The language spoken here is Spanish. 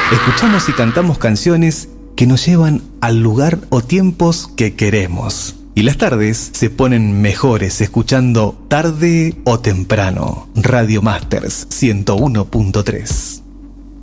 Escuchamos y cantamos canciones que nos llevan al lugar o tiempos que queremos. Y las tardes se ponen mejores escuchando Tarde o Temprano. Radio Masters 101.3.